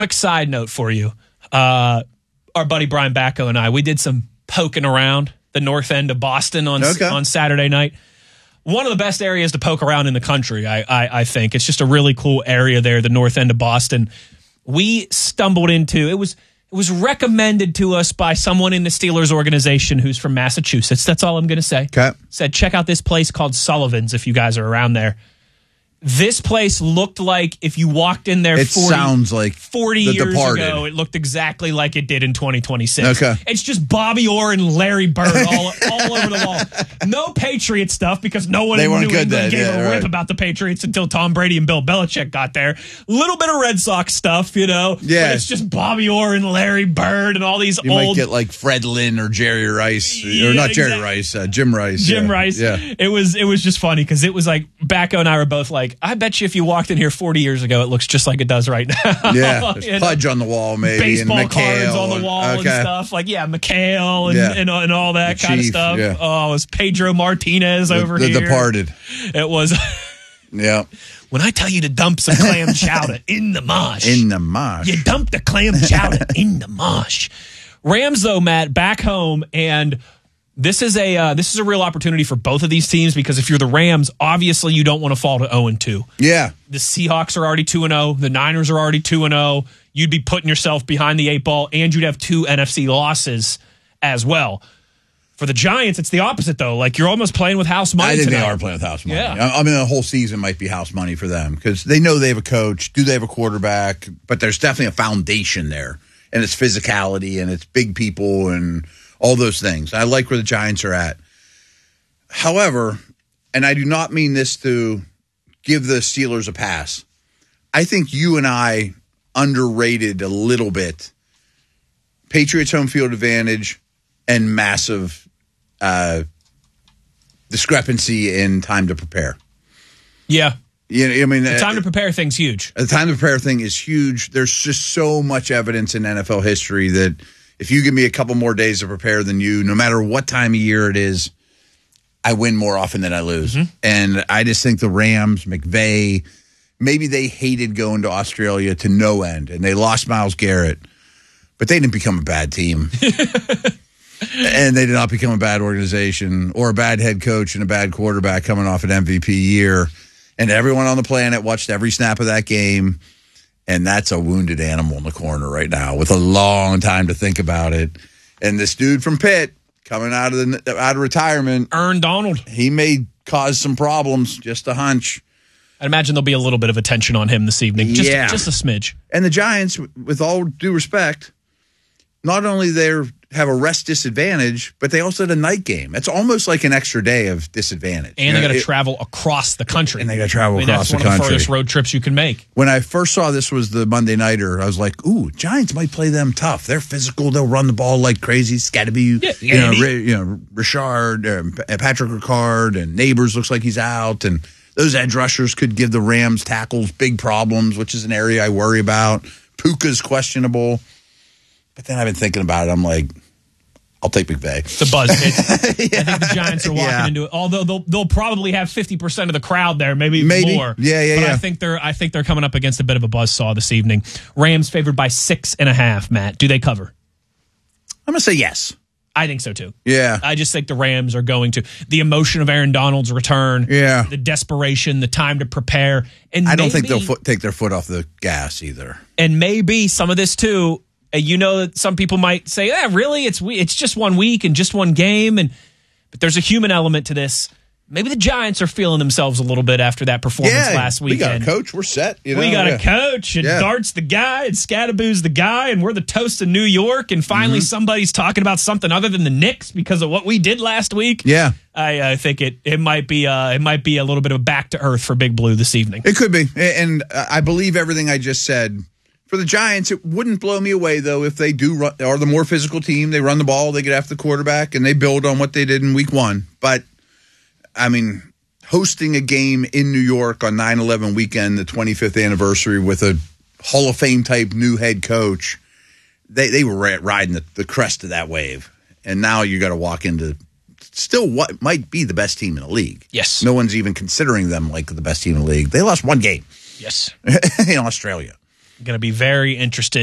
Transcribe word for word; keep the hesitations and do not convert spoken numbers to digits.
Quick side note for you. Uh, our buddy Brian Bacco and I, we did some poking around the north end of Boston on okay. on Saturday night. One of the best areas to poke around in the country, I, I, I think. It's just a really cool area there, the north end of Boston. We stumbled into, it was it was recommended to us by someone in the Steelers organization who's from Massachusetts. That's all I'm going to say. Okay. Said, check out this place called Sullivan's if you guys are around there. This place looked like if you walked in there it forty, sounds like forty The years Departed. ago, it looked exactly like it did in twenty twenty-six. Okay. It's just Bobby Orr and Larry Bird all, all over the wall. No Patriot stuff because no one They in weren't New good England then. gave Yeah, a rip right. about the Patriots until Tom Brady and Bill Belichick got there. A little bit of Red Sox stuff, you know. Yeah. But it's just Bobby Orr and Larry Bird and all these You old... might get like Fred Lynn or Jerry Rice. Yeah, or not Jerry exactly. Rice, uh, Jim Rice. Jim yeah. Rice. Yeah. It was it was just funny because it was like Bacco and I were both like, I bet you if you walked in here forty years ago, it looks just like it does right now. Yeah. There's You know? Pudge on the wall, maybe. Baseball and McHale cards on the wall and, and okay. stuff. Like, yeah, McHale and, Yeah. and, and all that The kind Chief, of stuff. yeah. Oh, it was Pedro Martinez The, over the here. Departed. It was. Yeah. When I tell you to dump some clam chowder in the mosh. In the mosh. You dump the clam chowder in the mosh. Rams, though, Matt, back home, and this is a uh, this is a real opportunity for both of these teams because if you're the Rams, obviously you don't want to fall to oh and two. Yeah. The Seahawks are already two and oh. The Niners are already two and oh. You'd be putting yourself behind the eight ball, and you'd have two N F C losses as well. For the Giants, it's the opposite, though. Like, you're almost playing with house money I think tonight. they are playing with house money. Yeah. I I mean, the whole season might be house money for them because they know they have a coach. Do they have a quarterback? But there's definitely a foundation there, and it's physicality, and it's big people, and all those things. I like where the Giants are at. However, and I do not mean this to give the Steelers a pass, I think you and I underrated a little bit Patriots home field advantage and massive uh, discrepancy in time to prepare. Yeah. You know, I mean, The time to prepare thing's huge. the time to prepare thing is huge. There's just so much evidence in N F L history that if you give me a couple more days to prepare than you, no matter what time of year it is, I win more often than I lose. Mm-hmm. And I just think the Rams, McVay, maybe they hated going to Australia to no end, and they lost Myles Garrett, but they didn't become a bad team. And they did not become a bad organization or a bad head coach and a bad quarterback coming off an M V P year. And everyone on the planet watched every snap of that game. And that's a wounded animal in the corner right now with a long time to think about it. And this dude from Pitt coming out of the out of retirement, Aaron Donald. he may cause some problems, just a hunch. I'd imagine there'll be a little bit of attention on him this evening. Just, Yeah. just a smidge. And the Giants, with all due respect, not only they have a rest disadvantage, but they also had a night game. It's almost like an extra day of disadvantage. And You they know, got to it- travel across the country. And they got to travel I mean, across that's one the of the country. furthest road trips you can make. When I first saw this was the Monday Nighter, I was like, ooh, Giants might play them tough. They're physical. They'll run the ball like crazy. It's got to be, Yeah, you, know, Andy. Ri- you know, Richard, um, P- Patrick Ricard, and Neighbors looks like he's out. And those edge rushers could give the Rams tackles big problems, which is an area I worry about. Puka's questionable. But then I've been thinking about it. I'm like, I'll take McVay. It's a buzz. It's, I think the Giants are walking Yeah. into it. Although they'll they'll probably have fifty percent of the crowd there, maybe even Maybe. more. Yeah, yeah, but yeah. I think they're I think they're coming up against a bit of a buzzsaw this evening. Rams favored by six and a half. Matt, do they cover? I'm going to say yes. I think so too. Yeah. I just think the Rams are going to. The emotion of Aaron Donald's return. Yeah. The desperation, the time to prepare, and I don't maybe, think they'll foot, take their foot off the gas either. and maybe some of this too. uh, You know, that some people might say, "Yeah, really, it's we- it's just one week and just one game," and but there's a human element to this. Maybe the Giants are feeling themselves a little bit after that performance last we got weekend. a coach. We're set. You know? We got yeah. a coach, and Yeah. Dart's the guy, and Scadaboo's the guy, and we're the toast of New York, and finally Mm-hmm. somebody's talking about something other than the Knicks because of what we did last week. Yeah. I, I think it it might be uh, it might be a little bit of a back to earth for Big Blue this evening. It could be. And I believe everything I just said. For the Giants, it wouldn't blow me away, though, if they do run, are the more physical team. They run the ball, they get after the quarterback, and they build on what they did in week one. But, I mean, hosting a game in New York on nine eleven weekend, the twenty-fifth anniversary, with a Hall of Fame type new head coach, they, they were riding the, the crest of that wave. And now you got to walk into still what might be the best team in the league. Yes. No one's even considering them like the best team in the league. They lost one game Yes. in Australia. going to be very interested